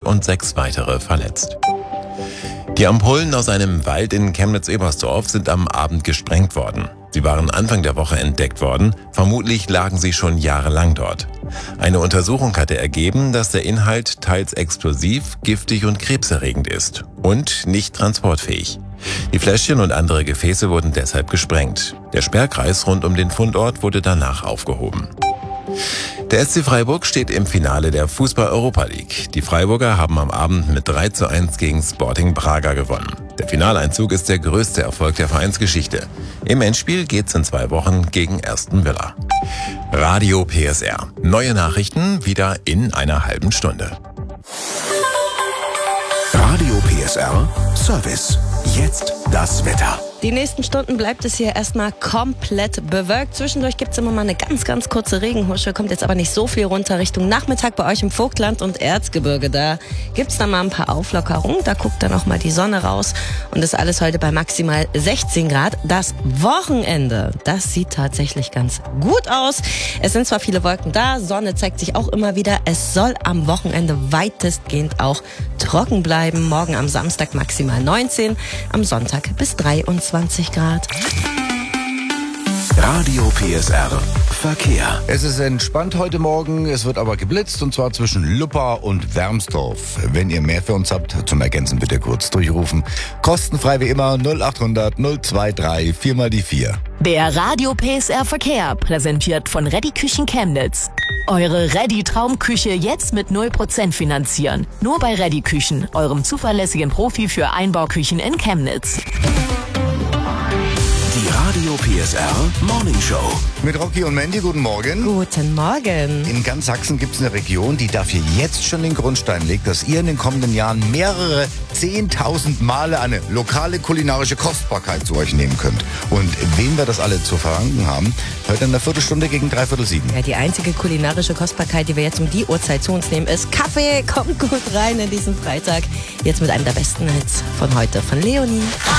und 6 weitere verletzt. Die Ampullen aus einem Wald in Chemnitz-Ebersdorf sind am Abend gesprengt worden. Sie waren Anfang der Woche entdeckt worden. Vermutlich lagen sie schon jahrelang dort. Eine Untersuchung hatte ergeben, dass der Inhalt teils explosiv, giftig und krebserregend ist und nicht transportfähig. Die Fläschchen und andere Gefäße wurden deshalb gesprengt. Der Sperrkreis rund um den Fundort wurde danach aufgehoben. Der SC Freiburg steht im Finale der Fußball-Europa League. Die Freiburger haben am Abend mit 3:1 gegen Sporting Braga gewonnen. Der Finaleinzug ist der größte Erfolg der Vereinsgeschichte. Im Endspiel geht's in 2 Wochen gegen Aston Villa. Radio PSR. Neue Nachrichten wieder in einer halben Stunde. Radio PSR Service. Jetzt das Wetter. Die nächsten Stunden bleibt es hier erstmal komplett bewölkt. Zwischendurch gibt es immer mal eine ganz, ganz kurze Regenhusche. Kommt jetzt aber nicht so viel runter Richtung Nachmittag bei euch im Vogtland und Erzgebirge. Da gibt es dann mal ein paar Auflockerungen. Da guckt dann auch mal die Sonne raus. Und das alles heute bei maximal 16 Grad. Das Wochenende, das sieht tatsächlich ganz gut aus. Es sind zwar viele Wolken da, Sonne zeigt sich auch immer wieder. Es soll am Wochenende weitestgehend auch trocken bleiben. Morgen am Samstag maximal 19, am Sonntag bis 23 Grad. Radio PSR Verkehr. Es ist entspannt heute Morgen, es wird aber geblitzt und zwar zwischen Luppa und Wermsdorf. Wenn ihr mehr für uns habt, zum Ergänzen bitte kurz durchrufen. Kostenfrei wie immer 0800 023 4x4. Der Radio PSR Verkehr, präsentiert von Reddy Küchen Chemnitz. Eure Reddy Traumküche jetzt mit 0% finanzieren. Nur bei Reddy Küchen, eurem zuverlässigen Profi für Einbauküchen in Chemnitz. Die Radio PSR Morning Show. Mit Rocky und Mandy, guten Morgen. Guten Morgen. In ganz Sachsen gibt es eine Region, die dafür jetzt schon den Grundstein legt, dass ihr in den kommenden Jahren mehrere 10.000 Male eine lokale kulinarische Kostbarkeit zu euch nehmen könnt. Und wen wir das alle zu verdanken haben, hört in einer Viertelstunde gegen 6:45. Ja, die einzige kulinarische Kostbarkeit, die wir jetzt um die Uhrzeit zu uns nehmen, ist Kaffee. Kommt gut rein in diesen Freitag. Jetzt mit einem der besten Hits von heute von Leonie.